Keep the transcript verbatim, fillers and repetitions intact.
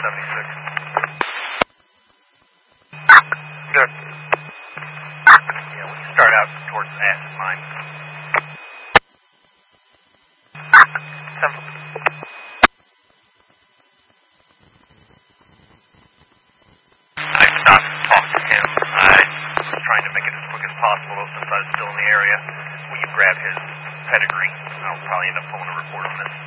seventy-six. Good. Yeah, we can start out towards that, it's fine. Seven. I stopped to talk to him. I was trying to make it as quick as possible since I was still in the area. Will you grab his pedigree? I'll probably end up pulling a report on this.